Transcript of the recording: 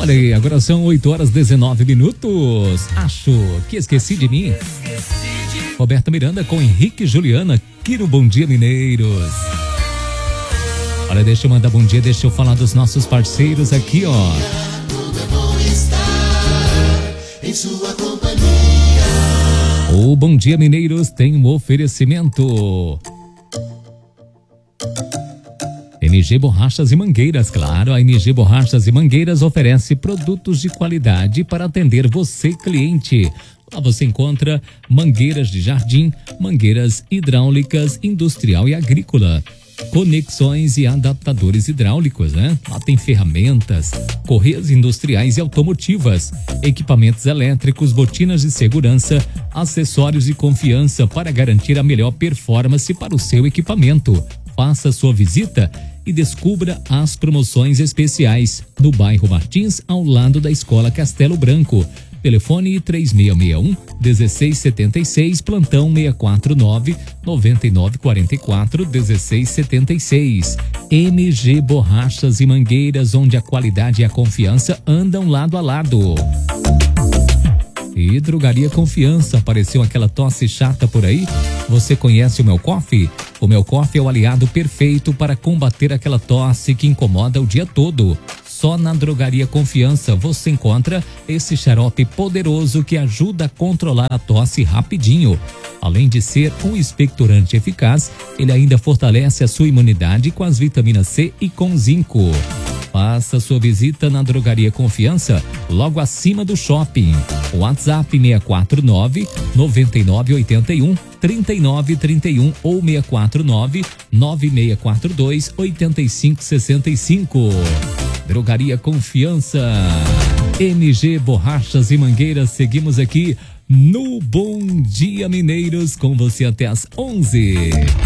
Olha aí, agora são 8h19. Acho que esqueci de mim. Roberta Miranda com Henrique e Juliana aqui no Bom Dia Mineiros. Olha, deixa eu mandar bom dia, deixa eu falar dos nossos parceiros aqui, ó. Em sua companhia. O Bom Dia Mineiros tem um oferecimento. MG Borrachas e Mangueiras, claro, a MG Borrachas e Mangueiras oferece produtos de qualidade para atender você, cliente. Lá você encontra mangueiras de jardim, mangueiras hidráulicas, industrial e agrícola, conexões e adaptadores hidráulicos, né? Lá tem ferramentas, correias industriais e automotivas, equipamentos elétricos, botinas de segurança, acessórios de confiança para garantir a melhor performance para o seu equipamento. Faça sua visita e descubra as promoções especiais no bairro Martins, ao lado da Escola Castelo Branco. Telefone 3661-1676, plantão 649-9944-1676. MG Borrachas e Mangueiras, onde a qualidade e a confiança andam lado a lado. E Drogaria Confiança, apareceu aquela tosse chata por aí? Você conhece o Mel Coffee? O Mel Coffee é o aliado perfeito para combater aquela tosse que incomoda o dia todo. Só na Drogaria Confiança você encontra esse xarope poderoso que ajuda a controlar a tosse rapidinho. Além de ser um expectorante eficaz, ele ainda fortalece a sua imunidade com as vitaminas C e com zinco. Faça sua visita na Drogaria Confiança, logo acima do shopping. WhatsApp 649-9981-3931 ou 649-9642-8565. Drogaria Confiança. MG Borrachas e Mangueiras, seguimos aqui no Bom Dia Mineiros com você até às 11h.